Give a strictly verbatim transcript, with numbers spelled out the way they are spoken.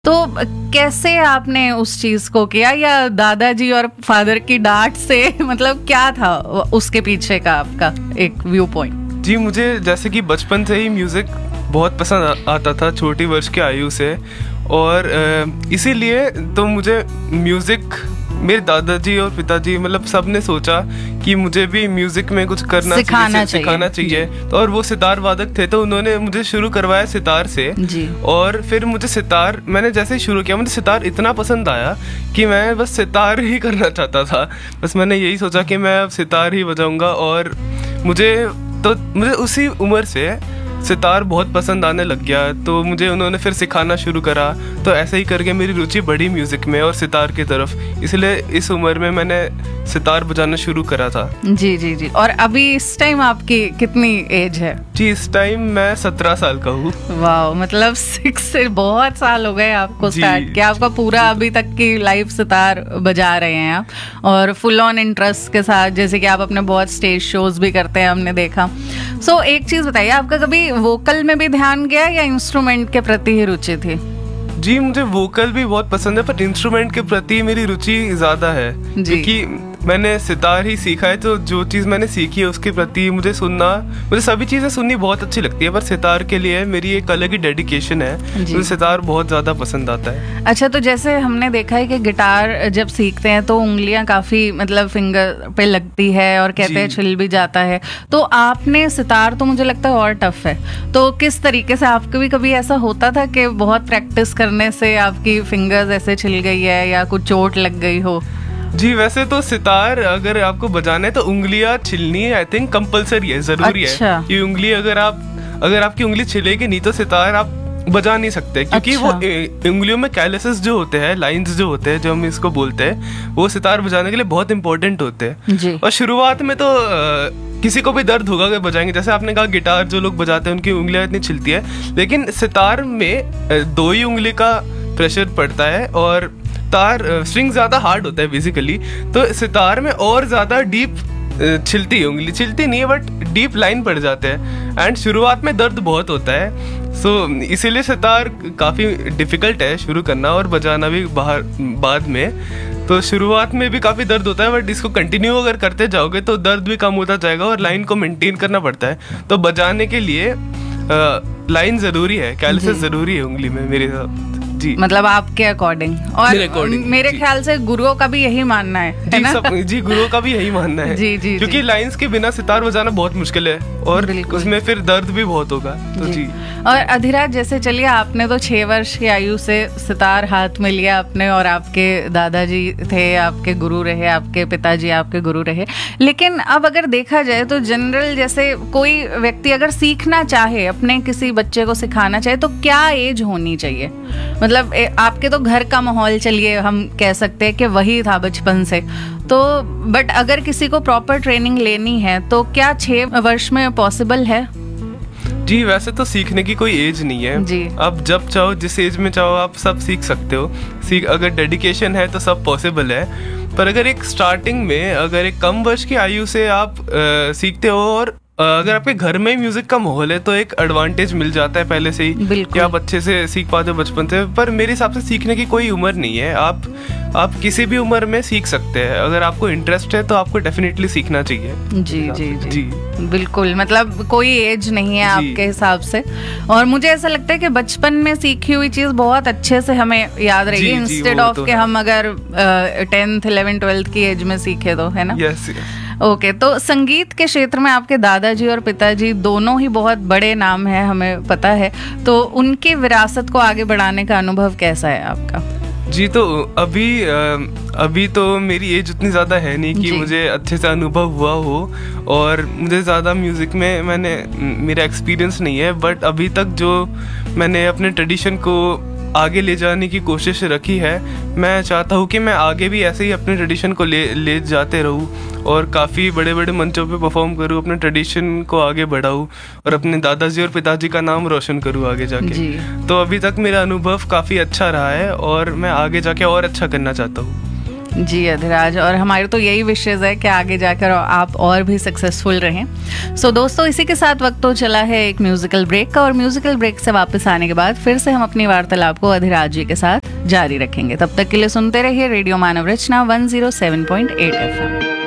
तो कैसे आपने उस चीज को किया, या दादाजी और फादर की डांट से मतलब क्या था उसके पीछे का आपका एक व्यू पॉइंट? जी, मुझे जैसे कि बचपन से ही म्यूज़िक बहुत पसंद आता था, छोटी वर्ष की आयु से, और इसीलिए तो मुझे म्यूज़िक, मेरे दादाजी और पिताजी मतलब सब ने सोचा कि मुझे भी म्यूजिक में कुछ करना सिखाना चाहिए, सिखाना चाहिए। तो और वो सितार वादक थे, तो उन्होंने मुझे शुरू करवाया सितार से जी। और फिर मुझे सितार, मैंने जैसे ही शुरू किया मुझे सितार इतना पसंद आया कि मैं बस सितार ही करना चाहता था। बस मैंने यही सोचा कि मैं अब सितार ही बजाऊंगा, और मुझे तो मुझे उसी उम्र से सितार बहुत पसंद आने लग गया। तो मुझे उन्होंने फिर सिखाना शुरू करा, तो ऐसे ही करके मेरी रुचि बढ़ी म्यूजिक में और सितार की तरफ। इसलिए इस उम्र में मैंने सितार बजाना शुरू करा था। जी जी जी। और अभी इस टाइम आपकी कितनी एज है? जी, इस टाइम मैं सत्रह साल का हूँ। वाह, मतलब सिक्स से बहुत साल हो गए आपको स्टार्ट किया। आपका पूरा अभी तक की लाइफ सितार बजा रहे हैं आप, और फुल ऑन इंटरेस्ट के साथ, जैसे कि आप अपने बहुत स्टेज शोज भी करते हैं, हमने देखा। सो so, एक चीज बताइए, आपका कभी वोकल में भी ध्यान गया या इंस्ट्रूमेंट के प्रति ही रुचि थी? जी, मुझे वोकल भी बहुत पसंद है, पर इंस्ट्रूमेंट के प्रति मेरी रुचि ज्यादा है, क्योंकि मैंने सितार ही सीखा है। तो जो चीज़ मैंने सीखी है उसके प्रति मुझे सुनना, मुझे सभी चीज़ें सुननी बहुत अच्छी लगती है, पर सितार के लिए मेरी एक अलग ही डेडिकेशन है। मुझे सितार बहुत ज़्यादा पसंद आता है। अच्छा, तो जैसे हमने देखा है कि गिटार जब सीखते हैं तो उंगलियां काफ़ी मतलब फिंगर पे लगती है, और कहते हैं छिल भी जाता है। तो आपने सितार तो मुझे लगता है और टफ है, तो किस तरीके से आपको भी कभी ऐसा होता था कि बहुत प्रैक्टिस करने से आपकी फिंगर्स ऐसे छिल गई है या कुछ चोट लग गई हो? जी, वैसे तो सितार अगर आपको बजाना है तो उंगलियां छिलनी आई थिंक कंपलसरी है, जरूरी अच्छा। है। ये उंगली अगर आप अगर आपकी उंगली छिलेगी नहीं तो सितार आप बजा नहीं सकते, क्योंकि अच्छा। वो उंगलियों में कैलिसेस जो होते हैं, लाइंस जो होते हैं, जो हम इसको बोलते हैं, वो सितार बजाने के लिए बहुत इंपॉर्टेंट होते हैं। और शुरुआत में तो आ, किसी को भी दर्द होगा अगर बजाएंगे। जैसे आपने कहा गिटार जो लोग बजाते हैं उनकी उंगलियां इतनी छिलती है, लेकिन सितार में दो ही उंगली का प्रेशर पड़ता है, और तार स्ट्रिंग ज्यादा हार्ड होता है बेसिकली। तो सितार में और ज्यादा डीप छिलती है उंगली, छिलती नहीं है बट डीप लाइन पड़ जाते हैं, एंड शुरुआत में दर्द बहुत होता है। सो so, इसीलिए सितार काफ़ी डिफ़िकल्ट है शुरू करना और बजाना भी बाहर बाद में। तो शुरुआत में भी काफ़ी दर्द होता है, बट इसको कंटिन्यू अगर करते जाओगे तो दर्द भी कम होता जाएगा, और लाइन को मेंटेन करना पड़ता है। तो बजाने के लिए आ, लाइन ज़रूरी है, कैलिसेस ज़रूरी है उंगली में मेरे हिसाब जी। मतलब आपके अकॉर्डिंग, और मेरे, according, मेरे ख्याल से गुरुओं का भी यही मानना है, है जी, ना? सब, जी, गुरुओं का भी यही मानना है। जी, जी, क्योंकि लाइंस के बिना सितार बजाना बहुत मुश्किल है, और उसमें फिर दर्द भी बहुत होगा। तो जी, जी। और अधिराज, जैसे चलिए आपने तो छह वर्ष की आयु से सितार हाथ में लिया अपने, और आपके दादाजी थे आपके गुरु रहे, आपके पिताजी आपके गुरु रहे। लेकिन अब अगर देखा जाए तो जनरल, जैसे कोई व्यक्ति अगर सीखना चाहे, अपने किसी बच्चे को सिखाना चाहे, तो क्या एज होनी चाहिए? मतलब आपके तो घर का माहौल, चलिए हम कह सकते हैं कि वही था बचपन से, तो बट अगर किसी को प्रॉपर ट्रेनिंग लेनी है तो क्या छह वर्ष में पॉसिबल है? जी, वैसे तो सीखने की कोई एज नहीं है जी। आप जब चाहो, जिस एज में चाहो, आप सब सीख सकते हो। सीख अगर डेडिकेशन है तो सब पॉसिबल है। पर अगर एक स्टार्टिंग में, अगर एक कम वर्ष की आयु से आप आ, सीखते हो, और अगर आपके घर में म्यूजिक का माहौल है तो एक एडवांटेज मिल जाता है पहले से ही कि आप अच्छे से सीख पाते हो बचपन से। पर मेरे हिसाब से सीखने की कोई उम्र नहीं है, आप आप किसी भी उम्र में सीख सकते हैं। अगर आपको इंटरेस्ट है तो आपको डेफिनेटली सीखना चाहिए। जी जी जी, जी बिल्कुल, मतलब कोई एज नहीं है आपके हिसाब से। और मुझे ऐसा लगता है कि बचपन में सीखी हुई चीज बहुत अच्छे से हमें याद रहेगी, इंस्टेड ऑफ तो कि हम अगर टेंथ इलेवेंथ ट्वेल्थ की एज में सीखे तो, है ना? Yes yes. ओके okay, तो संगीत के क्षेत्र में आपके दादाजी और पिताजी दोनों ही बहुत बड़े नाम हैं, हमें पता है। तो उनकी विरासत को आगे बढ़ाने का अनुभव कैसा है आपका? जी, तो अभी अभी तो मेरी एज उतनी ज़्यादा है नहीं कि मुझे अच्छे से अनुभव हुआ हो, और मुझे ज़्यादा म्यूज़िक में मैंने मेरा एक्सपीरियंस नहीं है। बट अभी तक जो मैंने अपने ट्रेडिशन को आगे ले जाने की कोशिश रखी है, मैं चाहता हूँ कि मैं आगे भी ऐसे ही अपने ट्रेडिशन को ले ले जाते रहूँ, और काफ़ी बड़े बड़े मंचों पे परफॉर्म करूँ, अपने ट्रेडिशन को आगे बढ़ाऊँ, और अपने दादाजी और पिताजी का नाम रोशन करूँ आगे जाके। तो अभी तक मेरा अनुभव काफ़ी अच्छा रहा है, और मैं आगे जाके और अच्छा करना चाहता हूँ। जी अधिराज, और हमारे तो यही विशेष है कि आगे जाकर आप और भी सक्सेसफुल रहें। सो so, दोस्तों इसी के साथ वक्त तो चला है एक म्यूजिकल ब्रेक का, और म्यूजिकल ब्रेक से वापस आने के बाद फिर से हम अपनी वार्तालाप को अधिराज जी के साथ जारी रखेंगे। तब तक के लिए सुनते रहिए रेडियो मानव रचना one zero seven point eight F M.